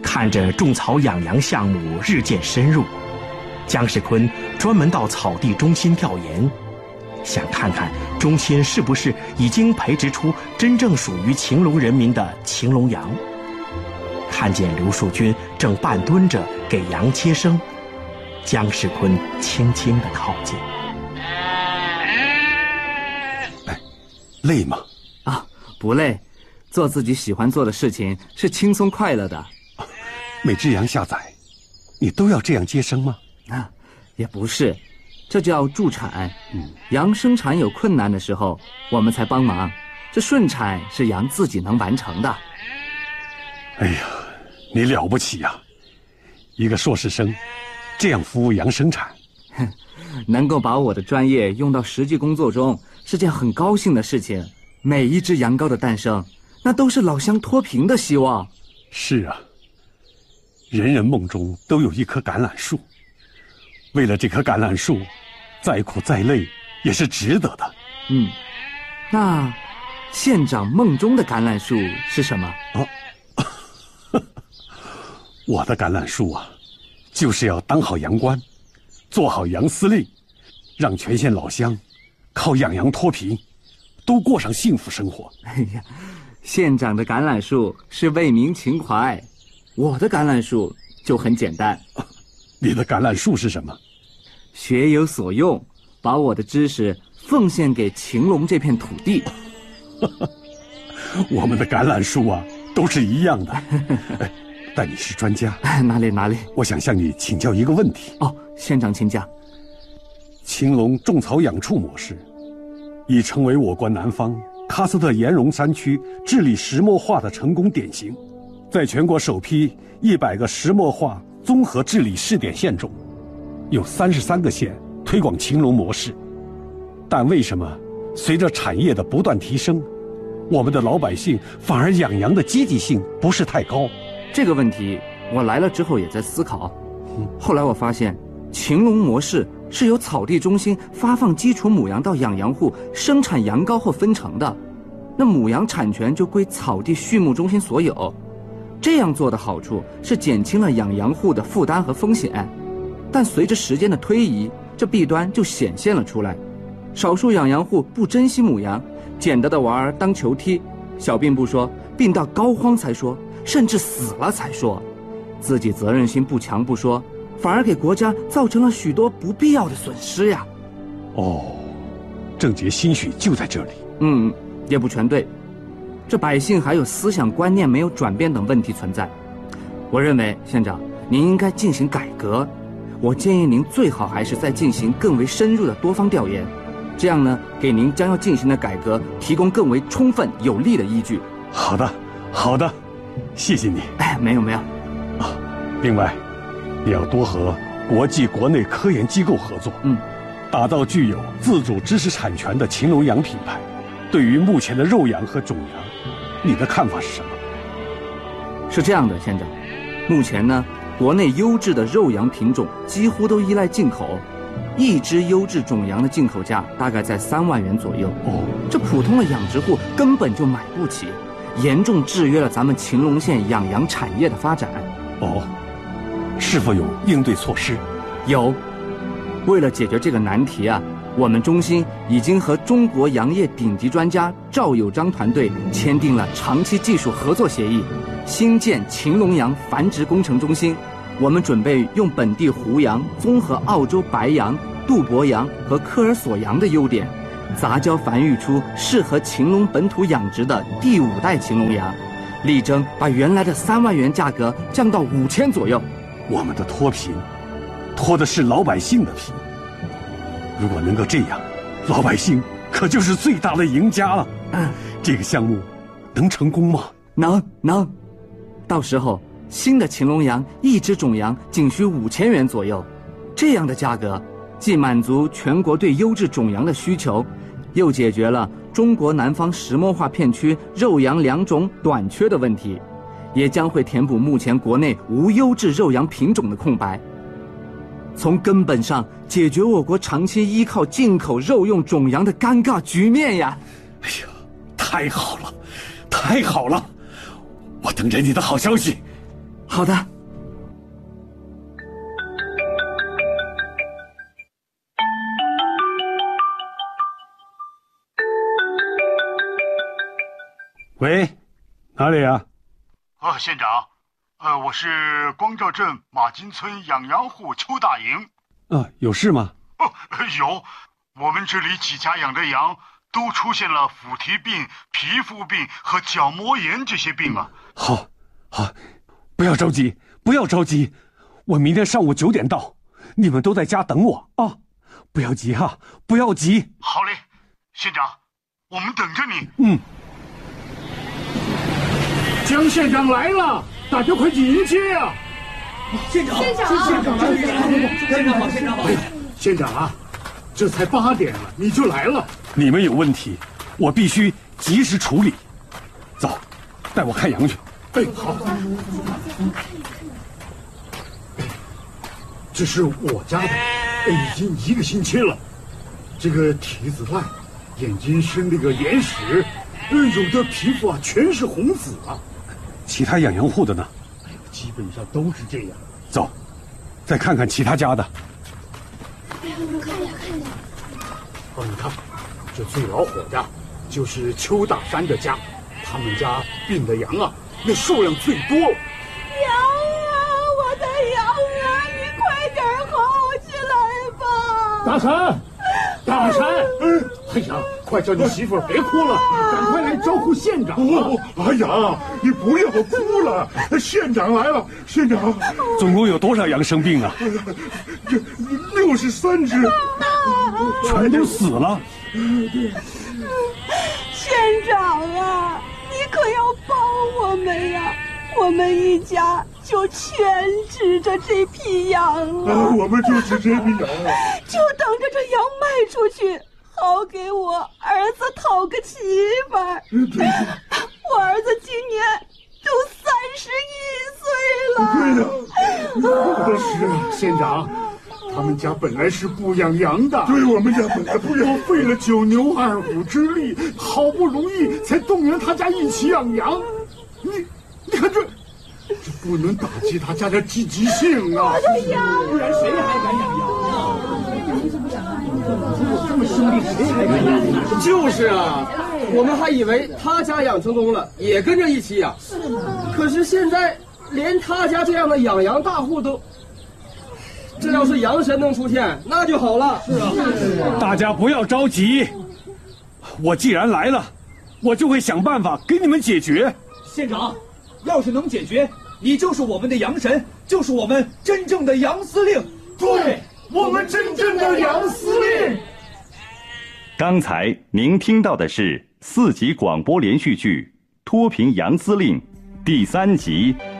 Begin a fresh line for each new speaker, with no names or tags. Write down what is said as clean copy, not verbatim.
看着种草养羊项目日渐深入，姜世坤专门到草地中心调研，想看看中心是不是已经培植出真正属于秦陇人民的秦陇羊。看见刘树军正半蹲着给羊接生，姜世坤轻轻地靠近。
累吗？
啊，不累，做自己喜欢做的事情是轻松快乐的。
每只羊下崽，你都要这样接生吗？
啊，也不是，这叫助产。羊生产有困难的时候，我们才帮忙。这顺产是羊自己能完成的。
哎呀，你了不起呀！一个硕士生，这样服务羊生产。
能够把我的专业用到实际工作中，是件很高兴的事情。每一只羊羔的诞生，那都是老乡脱贫的希望。
是啊，人人梦中都有一棵橄榄树，为了这棵橄榄树，再苦再累也是值得的。
那县长梦中的橄榄树是什么？
我的橄榄树啊，就是要当好羊倌，做好羊司令，让全县老乡靠养羊脱贫，都过上幸福生活。
哎呀，县长的橄榄树是为民情怀，我的橄榄树就很简单。
你的橄榄树是什么？
学有所用，把我的知识奉献给秦陇这片土地。
我们的橄榄树啊，都是一样的。但你是专家。
哪里？
我想向你请教一个问题。
县长请讲。
秦陇种草养畜模式已成为我国南方喀斯特岩溶山区治理石墨化的成功典型。在全国首批100个石墨化综合治理试点县中，有33个县推广秦陇模式。但为什么随着产业的不断提升，我们的老百姓反而养羊的积极性不是太高？
这个问题我来了之后也在思考。后来我发现，秦陇模式是由草地中心发放基础母羊到养羊户生产羊羔后分成的，那母羊产权就归草地畜牧中心所有。这样做的好处是减轻了养羊户的负担和风险，但随着时间的推移，这弊端就显现了出来。少数养羊户不珍惜母羊，捡得的娃儿当球踢，小病不说，病到膏肓才说，甚至死了才说，自己责任心不强不说，反而给国家造成了许多不必要的损失呀。
症结兴许就在这里。
也不全对，这百姓还有思想观念没有转变等问题存在。我认为县长您应该进行改革，我建议您最好还是再进行更为深入的多方调研，这样呢，给您将要进行的改革提供更为充分有力的依据。
好的，谢谢你。
没有。
另外，也要多和国际国内科研机构合作，打造具有自主知识产权的秦陇羊品牌。对于目前的肉羊和种羊，你的看法是什么？
是这样的，县长，目前呢，国内优质的肉羊品种几乎都依赖进口，一只优质种羊的进口价大概在3万元左右。这普通的养殖户根本就买不起，严重制约了咱们秦陇县养羊产业的发展。
是否有应对措施？
有，为了解决这个难题啊，我们中心已经和中国羊业顶级专家赵有章团队签订了长期技术合作协议，新建秦陇羊繁殖工程中心。我们准备用本地胡羊综合澳洲白羊、杜博羊和科尔索羊的优点，杂交繁育出适合秦陇本土养殖的第5代秦陇羊，力争把原来的3万元价格降到5000左右。
我们的脱贫，脱的是老百姓的贫。如果能够这样，老百姓可就是最大的赢家了。这个项目能成功吗？
能。到时候新的秦陇羊一只种羊仅需5000元左右，这样的价格既满足全国对优质种羊的需求，又解决了中国南方石墨化片区肉羊良种短缺的问题，也将会填补目前国内无优质肉羊品种的空白，从根本上解决我国长期依靠进口肉用种羊的尴尬局面呀！
太好了，我等着你的好消息。
好的。
喂，哪里啊？
县长，我是光照镇马金村养羊户邱大营。
有事吗？
有，我们这里几家养的羊都出现了腐蹄病、皮肤病和角膜炎这些病啊。
好，不要着急，不要着急，我明天上午9点到，你们都在家等我啊！不要急哈，不要急。
好嘞，县长，我们等着你。江县长来了，大家快迎接啊！
县长，县长好，县长好。
县长啊，这才8点了，你就来了。
你们有问题，我必须及时处理。走，带我看羊去。
好。这是我家的，已经1个星期了。这个蹄子烂，眼睛生那个眼屎，有的皮肤全是红紫啊。
其他养羊户的呢？
基本上都是这样。
走，再看看其他家的。
看呀。
你看，这最老伙的，就是邱大山的家，他们家病的羊那数量最多。
羊我的羊你快点好起来吧！
大山，哎呀，快叫你媳妇别哭了，赶快来招呼县长。
哎呀，你不要哭了，县长来了。县长，
总共有多少羊生病啊
？63只，
全都死了。
县长啊，你可要帮我们呀！我们一家就全指着这批羊了。
我们就指这批羊了，
就等着这羊卖出去，好给我儿子讨个媳妇儿。我儿子今年都31岁了。
对呀，是啊，
县长，他们家本来是不养羊的。
对，我们家本来不养，
我费了9牛2虎之力，好不容易才动员他家一起养羊。你看这不能打击他家的积极性啊！
我的羊，
不然谁还敢养羊啊？这么兄弟谁还敢养羊？
就是啊，我们还以为他家养成功了，也跟着一起养。可是现在连他家这样的养羊大户都，这要是羊神能出现，那就好了。是啊，
大家不要着急，我既然来了，我就会想办法给你们解决。
县长，要是能解决，你就是我们的羊神，就是我们真正的杨司令。
对，我们真正的杨司令。
刚才您听到的是4集广播连续剧《脱贫杨司令》第3集《